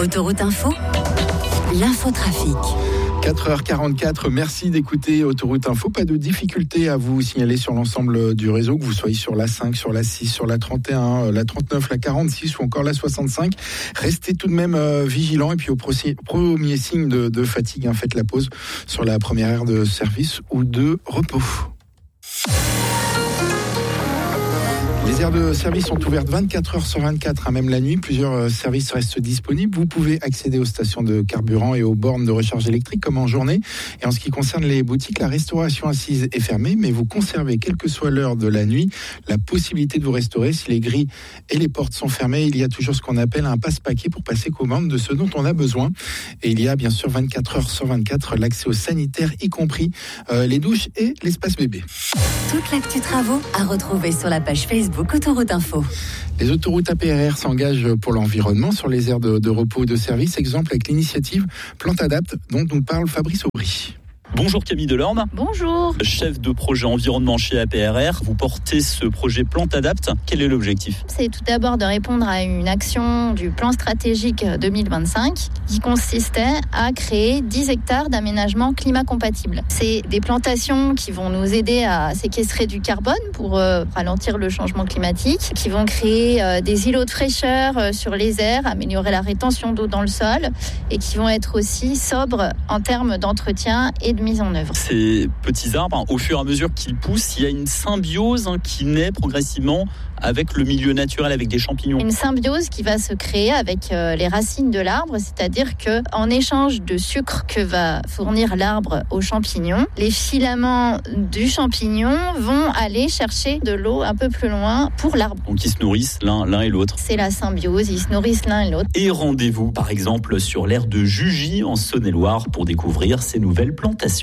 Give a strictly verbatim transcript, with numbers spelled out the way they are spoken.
Autoroute Info, l'infotrafic. quatre heures quarante-quatre, merci d'écouter Autoroute Info. Pas de difficulté à vous signaler sur l'ensemble du réseau, que vous soyez sur la cinq, sur la six, sur la trente et un, la trente-neuf, la quarante-six ou encore la soixante-cinq. Restez tout de même euh, vigilants et puis au premier, premier signe de, de fatigue, hein, faites la pause sur la première aire de service ou de repos. Les aires de service sont ouvertes vingt-quatre heures sur vingt-quatre, hein, même la nuit. Plusieurs services restent disponibles. Vous pouvez accéder aux stations de carburant et aux bornes de recharge électrique comme en journée. Et en ce qui concerne les boutiques, la restauration assise est fermée, mais vous conservez, quelle que soit l'heure de la nuit, la possibilité de vous restaurer. Si les grilles et les portes sont fermées, il y a toujours ce qu'on appelle un passe-paquet pour passer commande de ce dont on a besoin. Et il y a bien sûr vingt-quatre heures sur vingt-quatre l'accès aux sanitaires, y compris euh, les douches et l'espace bébé. Toute l'actu travaux à retrouver sur la page Facebook Autoroute Info. Les autoroutes A P R R s'engagent pour l'environnement sur les aires de, de repos et de service. Exemple avec l'initiative Plantadapt dont nous parle Fabrice Aubry. Bonjour Camille Delorme. Bonjour. Chef de projet environnement chez A P R R. Vous portez ce projet Plantadapt. Quel est l'objectif ? C'est tout d'abord de répondre à une action du plan stratégique deux mille vingt-cinq qui consistait à créer dix hectares d'aménagement climat compatible. C'est des plantations qui vont nous aider à séquestrer du carbone pour euh, ralentir le changement climatique, qui vont créer euh, des îlots de fraîcheur euh, sur les airs, améliorer la rétention d'eau dans le sol et qui vont être aussi sobres en termes d'entretien et de mise en œuvre. Ces petits arbres, hein, au fur et à mesure qu'ils poussent, il y a une symbiose hein, qui naît progressivement avec le milieu naturel, avec des champignons. Une symbiose qui va se créer avec euh, les racines de l'arbre, c'est-à-dire que en échange de sucre que va fournir l'arbre aux champignons, les filaments du champignon vont aller chercher de l'eau un peu plus loin pour l'arbre. Donc ils se nourrissent l'un, l'un et l'autre. C'est la symbiose, ils se nourrissent l'un et l'autre. Et rendez-vous par exemple sur l'aire de Jugy en Saône-et-Loire pour découvrir ces nouvelles plantations.